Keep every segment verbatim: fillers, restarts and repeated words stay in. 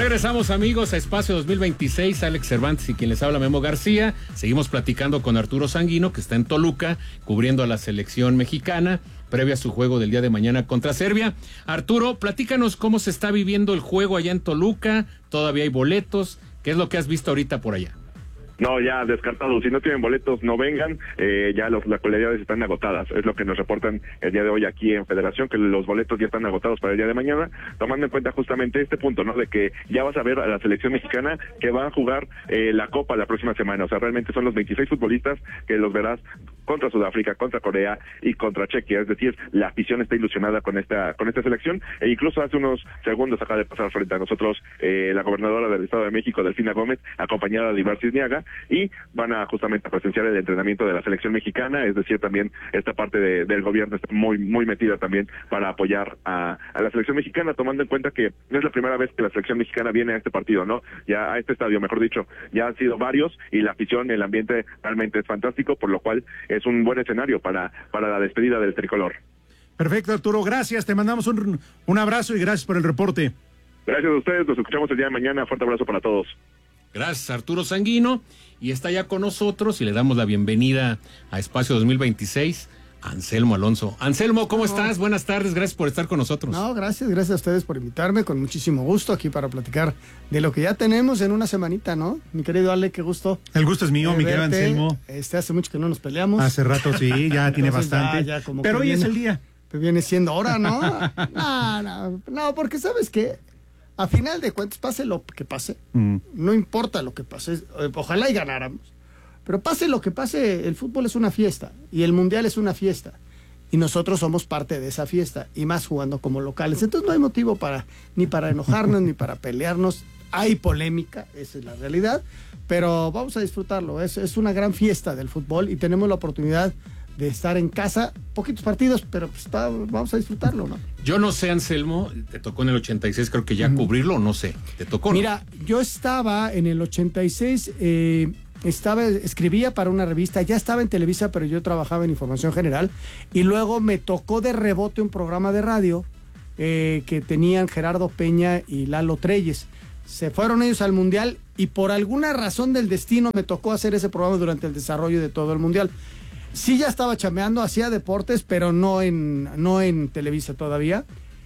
Regresamos, amigos, a Espacio dos mil veintiséis. Alex Cervantes y quien les habla, Memo García. Seguimos platicando con Arturo Sanguino, que está en Toluca, cubriendo a la selección mexicana, previa a su juego del día de mañana contra Serbia. Arturo, platícanos cómo se está viviendo el juego allá en Toluca. ¿Todavía hay boletos? ¿Qué es lo que has visto ahorita por allá? No, ya descartado. Si no tienen boletos, no vengan. Eh, ya los, las colectividades están agotadas. Es lo que nos reportan el día de hoy aquí en Federación, que los boletos ya están agotados para el día de mañana, tomando en cuenta justamente este punto, ¿no? De que ya vas a ver a la selección mexicana que va a jugar eh, la Copa la próxima semana. O sea, realmente son los veintiséis futbolistas que los verás contra Sudáfrica, contra Corea y contra Chequia. Es decir, la afición está ilusionada con esta con esta selección, e incluso hace unos segundos acaba de pasar frente a nosotros eh, la gobernadora del Estado de México, Delfina Gómez, acompañada de Ibar Cisniaga, y van a justamente a presenciar el entrenamiento de la selección mexicana. Es decir, también esta parte de, del gobierno está muy muy metida también para apoyar a, a la selección mexicana, tomando en cuenta que no es la primera vez que la selección mexicana viene a este partido, ¿no? Ya a este estadio, mejor dicho, ya han sido varios, y la afición, el ambiente realmente es fantástico, por lo cual es un buen escenario para, para la despedida del tricolor. Perfecto, Arturo, gracias, te mandamos un, un abrazo y gracias por el reporte. Gracias a ustedes, nos escuchamos el día de mañana, fuerte abrazo para todos. Gracias, Arturo Sanguino, y está ya con nosotros y le damos la bienvenida a Espacio dos mil veintiséis, Anselmo Alonso. Anselmo, ¿cómo no. estás? Buenas tardes, gracias por estar con nosotros. No, gracias, gracias a ustedes por invitarme, con muchísimo gusto aquí para platicar de lo que ya tenemos en una semanita, ¿no? Mi querido Ale, qué gusto. El gusto es mío, eh, mi querido Anselmo. Este, hace mucho que no nos peleamos. Hace rato sí, ya tiene bastante. Ya, ya como Pero hoy viene, es el día. Viene siendo hora, ¿no? no, no, no, porque ¿sabes qué? A final de cuentas, pase lo que pase, mm. no importa lo que pase, ojalá y ganáramos, pero pase lo que pase, el fútbol es una fiesta y el mundial es una fiesta y nosotros somos parte de esa fiesta, y más jugando como locales. Entonces no hay motivo para ni para enojarnos ni para pelearnos. Hay polémica, esa es la realidad, pero vamos a disfrutarlo. Es, es una gran fiesta del fútbol y tenemos la oportunidad de estar en casa, poquitos partidos, pero pues está, vamos a disfrutarlo, ¿no? Yo no sé, Anselmo, te tocó en el ochenta y seis, creo que ya mm. cubrirlo, no sé, ¿te tocó? Mira, ¿no? yo estaba en el ochenta y seis, eh, estaba, escribía para una revista, ya estaba en Televisa, pero yo trabajaba en Información General, y luego me tocó de rebote un programa de radio eh, que tenían Gerardo Peña y Lalo Treyes. Se fueron ellos al Mundial y por alguna razón del destino me tocó hacer ese programa durante el desarrollo de todo el Mundial. Sí, ya estaba chameando, hacía deportes, pero no en, no en Televisa todavía.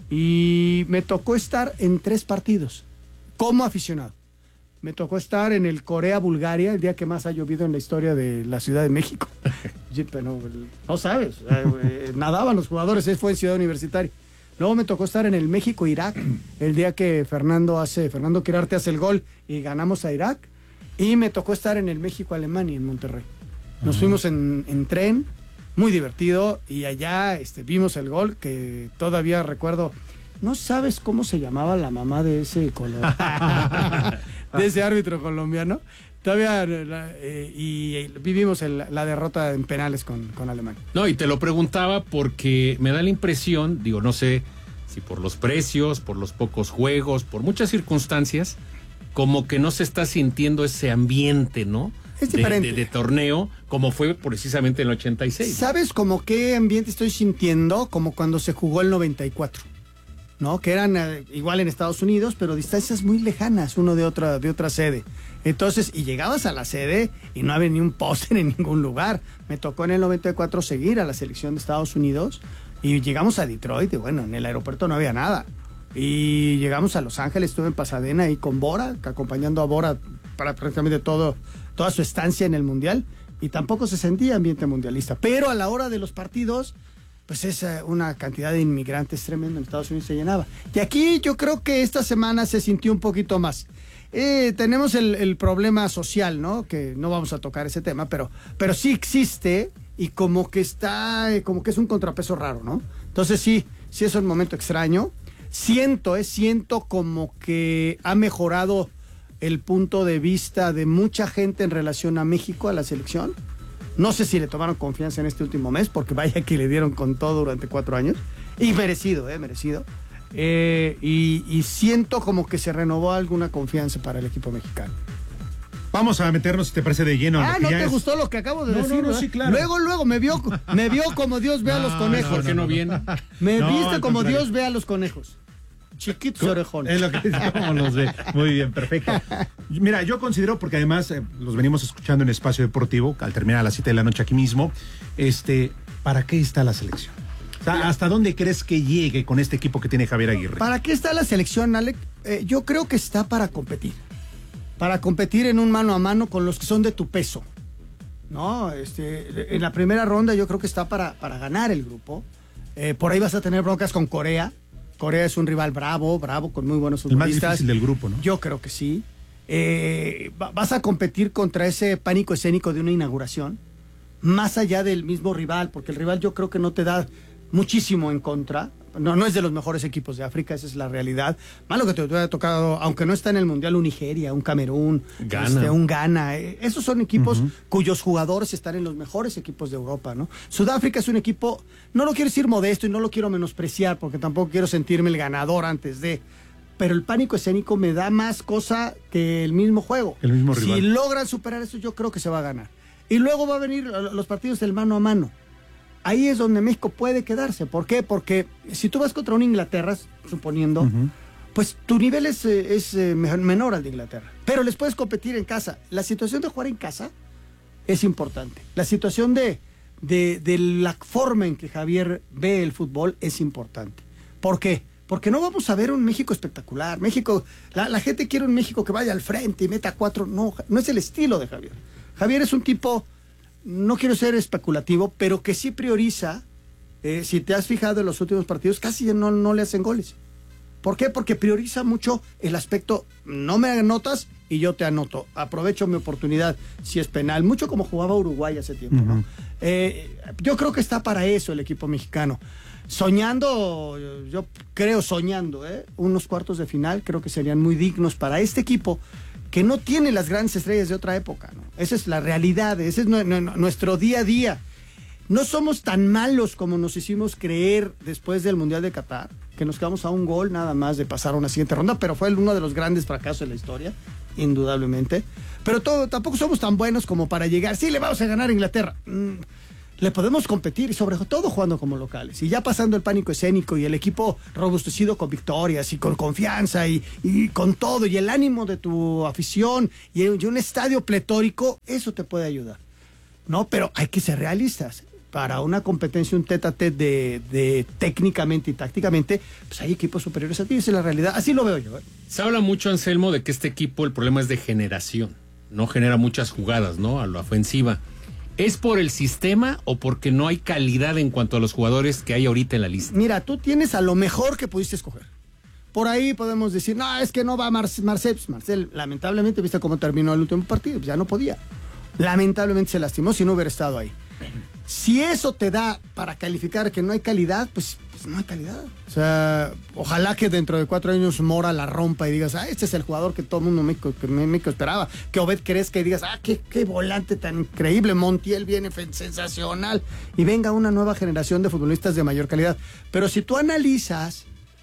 Y me tocó estar en tres partidos, como aficionado. Me tocó estar en el Corea-Bulgaria, el día que más ha llovido en la historia de la Ciudad de México. Pero no sabes, nadaban los jugadores, fue en Ciudad Universitaria. Luego me tocó estar en el México-Irak, el día que Fernando hace, Fernando Quirarte hace el gol y ganamos a Irak. Y me tocó estar en el México-Alemania, en Monterrey. Nos uh-huh. fuimos en, en tren, muy divertido, y allá este, vimos el gol, que todavía recuerdo. No sabes cómo se llamaba la mamá de ese color, de ese árbitro colombiano. Todavía, eh, y vivimos el, la derrota en penales con, con Alemania. No, y te lo preguntaba porque me da la impresión, digo, no sé si por los precios, por los pocos juegos, por muchas circunstancias, como que no se está sintiendo ese ambiente, ¿no? Es diferente. De, de, de torneo, como fue precisamente en el ochenta y seis. ¿Sabes como qué ambiente estoy sintiendo? Como cuando se jugó el noventa y cuatro, ¿no? Que eran eh, igual en Estados Unidos, pero distancias muy lejanas uno de otra, de otra sede. Entonces, y llegabas a la sede y no había ni un póster en ningún lugar. Me tocó en el noventa y cuatro seguir a la selección de Estados Unidos y llegamos a Detroit y bueno, en el aeropuerto no había nada. Y llegamos a Los Ángeles, estuve en Pasadena ahí con Bora, acompañando a Bora para prácticamente todo, toda su estancia en el Mundial, y tampoco se sentía ambiente mundialista. Pero a la hora de los partidos, pues es una cantidad de inmigrantes tremenda, en Estados Unidos se llenaba. Y aquí yo creo que esta semana se sintió un poquito más. Eh, tenemos el, el problema social, ¿no? Que no vamos a tocar ese tema, pero, pero sí existe, y como que está, como que es un contrapeso raro, ¿no? Entonces sí, sí es un momento extraño. Siento, eh, siento como que ha mejorado el punto de vista de mucha gente en relación a México, a la selección. No sé si le tomaron confianza en este último mes, porque vaya que le dieron con todo durante cuatro años. Y merecido, eh, merecido. Eh, y, y siento como que se renovó alguna confianza para el equipo mexicano. Vamos a meternos, si te parece, de lleno. Ah, ¿no te es... gustó lo que acabo de no, decir? No, no, sí, claro. Luego, luego, me vio, me vio como Dios ve no, a los conejos. ¿Por qué no, no viene? Me no, viste como Dios ve a los conejos. Chiquitos y orejones. Es lo que como los ve. Muy bien, perfecto. Mira, yo considero, porque además eh, los venimos escuchando en Espacio Deportivo, al terminar a las siete de la noche aquí mismo, este, ¿para qué está la selección? O sea, ¿hasta dónde crees que llegue con este equipo que tiene Javier Aguirre? ¿Para qué está la selección, Alec? Eh, yo creo que está para competir. Para competir en un mano a mano con los que son de tu peso. ¿No? Este, en la primera ronda yo creo que está para, para ganar el grupo. Eh, por ahí vas a tener broncas con Corea. Corea es un rival bravo, bravo, con muy buenos futbolistas. El más difícil del grupo, ¿no? Yo creo que sí. Eh, vas a competir contra ese pánico escénico de una inauguración, más allá del mismo rival, porque el rival yo creo que no te da muchísimo en contra. No, no es de los mejores equipos de África, esa es la realidad. Malo que te hubiera tocado, aunque no está en el Mundial, un Nigeria, un Camerún, Ghana. Este, un Ghana. Eh, esos son equipos Uh-huh. cuyos jugadores están en los mejores equipos de Europa, ¿no? Sudáfrica es un equipo, no lo quiero decir modesto y no lo quiero menospreciar, porque tampoco quiero sentirme el ganador antes de... Pero el pánico escénico me da más cosa que el mismo juego. El mismo si rival. logran superar eso, yo creo que se va a ganar. Y luego va a venir los partidos del mano a mano. Ahí es donde México puede quedarse. ¿Por qué? Porque si tú vas contra una Inglaterra, suponiendo, Uh-huh. pues tu nivel es, eh, es eh, menor al de Inglaterra. Pero les puedes competir en casa. La situación de jugar en casa es importante. La situación de, de, de la forma en que Javier ve el fútbol es importante. ¿Por qué? Porque no vamos a ver un México espectacular. México, la, la gente quiere un México que vaya al frente y meta cuatro. No, no es el estilo de Javier. Javier es un tipo... No quiero ser especulativo, pero que sí prioriza, eh, si te has fijado en los últimos partidos, casi no, no le hacen goles. ¿Por qué? Porque prioriza mucho el aspecto, no me anotas y yo te anoto. Aprovecho mi oportunidad, si es penal, mucho como jugaba Uruguay hace tiempo, ¿no? Uh-huh. Eh, yo creo que está para eso el equipo mexicano. Soñando, yo creo soñando, ¿eh? unos cuartos de final, creo que serían muy dignos para este equipo, que no tiene las grandes estrellas de otra época, ¿no? Esa es la realidad, ese es nu- nu- nuestro día a día. No somos tan malos como nos hicimos creer después del Mundial de Qatar, que nos quedamos a un gol nada más de pasar a una siguiente ronda, pero fue uno de los grandes fracasos de la historia, indudablemente. Pero todo, tampoco somos tan buenos como para llegar, sí, le vamos a ganar a Inglaterra. Mm, le podemos competir y sobre todo jugando como locales. Y ya pasando el pánico escénico y el equipo robustecido con victorias y con confianza y, y con todo y el ánimo de tu afición y, y un estadio pletórico, eso te puede ayudar. No, pero hay que ser realistas. Para una competencia, un tete a tete de, de técnicamente y tácticamente, pues hay equipos superiores a ti, esa es la realidad. Así lo veo yo. ¿eh? Se habla mucho, Anselmo, de que este equipo el problema es de generación. No genera muchas jugadas, ¿no? A la ofensiva. ¿Es por el sistema o porque no hay calidad en cuanto a los jugadores que hay ahorita en la lista? Mira, tú tienes a lo mejor que pudiste escoger. Por ahí podemos decir, no, es que no va Mar Marcel. Pues Marcel, lamentablemente, viste cómo terminó el último partido, pues ya no podía. Lamentablemente se lastimó si no hubiera estado ahí. Si eso te da para calificar que no hay calidad, pues, pues no hay calidad. O sea, ojalá que dentro de cuatro años Mora la rompa y digas, ah, este es el jugador que todo el mundo México, que México esperaba. Que Obed crezca y digas, ah, qué, qué volante tan increíble. Montiel viene sensacional. Y venga una nueva generación de futbolistas de mayor calidad. Pero si tú analizas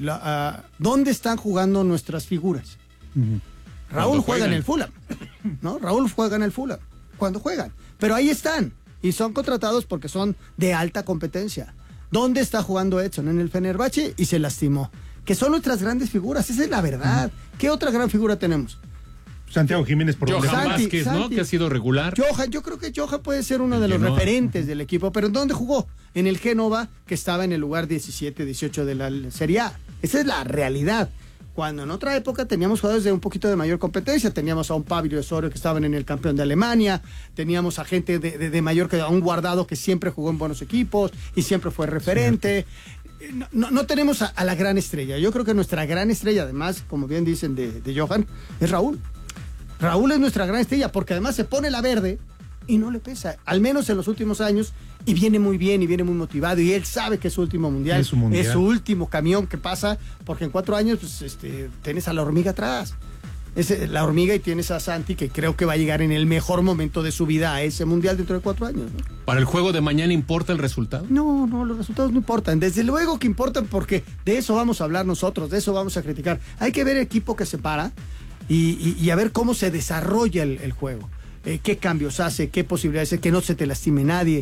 la, uh, dónde están jugando nuestras figuras. Uh-huh. Raúl juega en el Fulham, ¿no? Raúl juega en el Fulham, cuando juegan. Pero ahí están. Y son contratados porque son de alta competencia. ¿Dónde está jugando Edson? En el Fenerbahce y se lastimó. Que son nuestras grandes figuras, esa es la verdad. Uh-huh. ¿Qué otra gran figura tenemos? Santiago Jiménez por Johan Santi, Vázquez, ¿no? Santi. Que ha sido regular. Johan, yo creo que Johan puede ser uno de los Genoa. referentes del equipo. ¿Pero en dónde jugó? En el Génova, que estaba en el lugar diecisiete, dieciocho de la Serie A. Esa es la realidad. Cuando en otra época teníamos jugadores de un poquito de mayor competencia, teníamos a un Pablo Osorio que estaban en el campeón de Alemania, teníamos a gente de, de, de mayor, que a un Guardado que siempre jugó en buenos equipos y siempre fue referente. No, no, no tenemos a, a la gran estrella. Yo creo que nuestra gran estrella, además, como bien dicen de, de Johan, es Raúl. Raúl es nuestra gran estrella porque además se pone la verde y no le pesa, al menos en los últimos años, y viene muy bien y viene muy motivado y él sabe que es su último mundial, es su, mundial. Es su último camión que pasa, porque en cuatro años pues, este, tienes a la hormiga atrás. Es la hormiga y tienes a Santi, que creo que va a llegar en el mejor momento de su vida a ese mundial dentro de cuatro años, ¿no? ¿Para el juego de mañana importa el resultado? No, no, los resultados no importan. Desde luego que importan porque de eso vamos a hablar nosotros, de eso vamos a criticar. Hay que ver el equipo que se para y, y, y a ver cómo se desarrolla el, el juego. Eh, qué cambios hace, qué posibilidades, que no se te lastime nadie.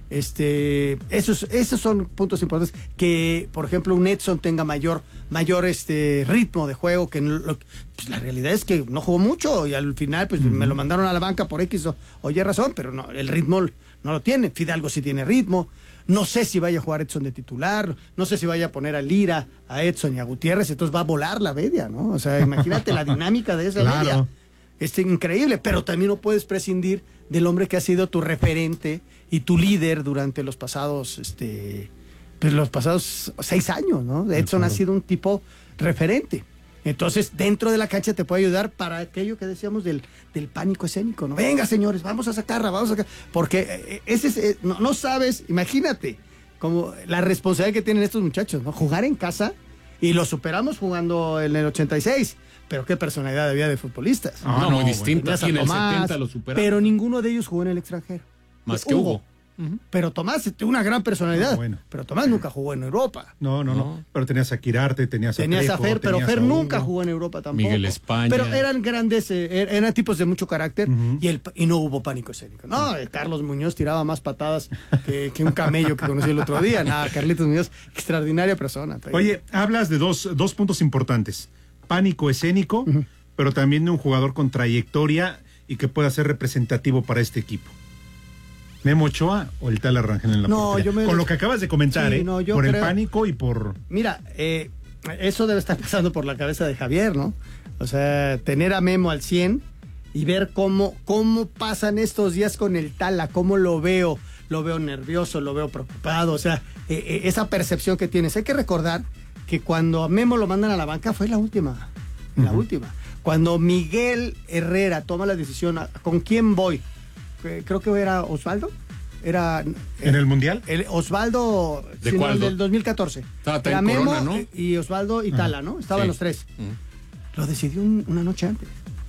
Este, esos, esos son puntos importantes. Que, por ejemplo, un Edson tenga mayor, mayor este ritmo de juego. Que no, lo, pues la realidad es que no jugó mucho y al final pues uh-huh. me lo mandaron a la banca por X o, o Y razón, pero no, el ritmo no lo tiene. Fidalgo sí tiene ritmo. No sé si vaya a jugar Edson de titular, no sé si vaya a poner a Lira, a Edson y a Gutiérrez, entonces va a volar la media, ¿no? O sea, imagínate la dinámica de esa claro. media. Es increíble, pero también no puedes prescindir del hombre que ha sido tu referente y tu líder durante los pasados, este, pues los pasados seis años, ¿no? Edson ha sido un tipo referente. Entonces, dentro de la cancha te puede ayudar para aquello que decíamos del, del pánico escénico, ¿no? Venga, señores, vamos a sacarla, vamos a sacar. Porque ese es, eh, no, no sabes, imagínate, como la responsabilidad que tienen estos muchachos, ¿no? Jugar en casa, y lo superamos jugando en el ochenta y seis. Pero qué personalidad había de futbolistas. No, no muy distinta. Bueno, en el setenta lo superamos. Pero ninguno de ellos jugó en el extranjero. Más que Hugo. Uh-huh. Pero Tomás tiene una gran personalidad. No, bueno. Pero Tomás nunca jugó en Europa. No, no, no. no. Pero tenías a Quirarte, tenías a Tenías Trejo, a Fer, pero tenías Fer nunca jugó en Europa tampoco. Miguel España. Pero eran grandes, eh, eran tipos de mucho carácter uh-huh. y, el, y no hubo pánico escénico. No, uh-huh. Carlos Muñoz tiraba más patadas que, que un camello que conocí el otro día. Nada, Carlitos Muñoz, extraordinaria persona. Pero... Oye, hablas de dos, dos puntos importantes. Pánico escénico, uh-huh. pero también de un jugador con trayectoria y que pueda ser representativo para este equipo. ¿Memo Ochoa o el Tala Rangel en la no, portería? Yo me... Con lo que acabas de comentar, sí, ¿eh? No, yo por creo... el pánico y por... Mira, eh, eso debe estar pasando por la cabeza de Javier, ¿no? O sea, tener a Memo al cien y ver cómo, cómo pasan estos días con el Tala, cómo lo veo, lo veo nervioso, lo veo preocupado, o sea, eh, eh, esa percepción que tienes. Hay que recordar que cuando a Memo lo mandan a la banca fue la última, uh-huh. la última. Cuando Miguel Herrera toma la decisión, ¿con quién voy? Creo que era Osvaldo. Era ¿En el, el Mundial? El Osvaldo ¿De cuál? Del dos mil catorce. Estaba era Memo Corona, ¿no? y Osvaldo y Tala, ¿no? Estaban sí. los tres. Uh-huh. Lo decidió un, una noche antes.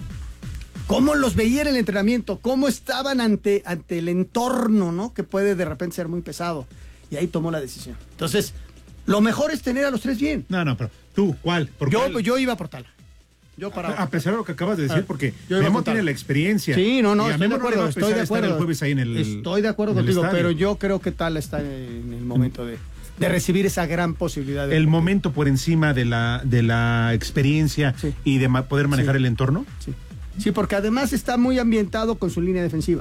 ¿Cómo los veía en el entrenamiento? ¿Cómo estaban ante, ante el entorno, ¿no? Que puede de repente ser muy pesado. Y ahí tomó la decisión. Entonces, lo mejor es tener a los tres bien. No, no, pero tú, ¿cuál? ¿Por yo, cuál? yo iba por Tala. Yo para... A pesar de lo que acabas de decir, porque Memo tiene la experiencia. Sí, no, no, y a estoy de Memo acuerdo, no estoy de acuerdo. El jueves ahí en el, estoy de acuerdo contigo, pero yo creo que Tala está en el momento de, de recibir esa gran posibilidad. De el momento por encima de la, de la experiencia sí. y de ma- poder manejar sí. el entorno. Sí. sí, porque además está muy ambientado con su línea defensiva.